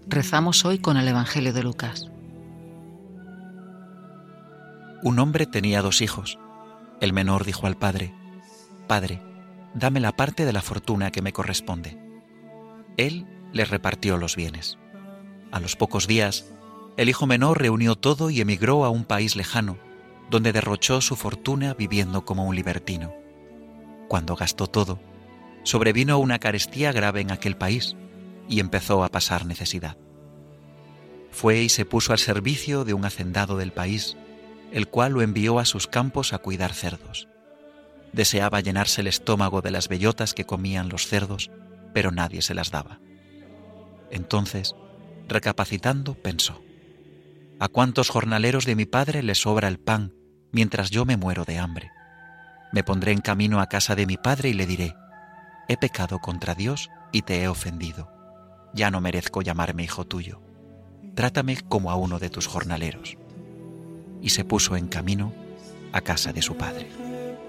Rezamos hoy con el Evangelio de Lucas. Un hombre tenía 2 hijos. El menor dijo al padre: «Padre, dame la parte de la fortuna que me corresponde». Él les repartió los bienes. A los pocos días, el hijo menor reunió todo y emigró a un país lejano, donde derrochó su fortuna viviendo como un libertino. Cuando gastó todo, sobrevino una carestía grave en aquel país y empezó a pasar necesidad. Fue y se puso al servicio de un hacendado del país, el cual lo envió a sus campos a cuidar cerdos. Deseaba llenarse el estómago de las bellotas que comían los cerdos, pero nadie se las daba. Entonces, recapacitando, pensó: ¿a cuántos jornaleros de mi padre les sobra el pan mientras yo me muero de hambre? Me pondré en camino a casa de mi padre y le diré: he pecado contra Dios y te he ofendido. Ya no merezco llamarme hijo tuyo. Trátame como a uno de tus jornaleros. Y se puso en camino a casa de su padre.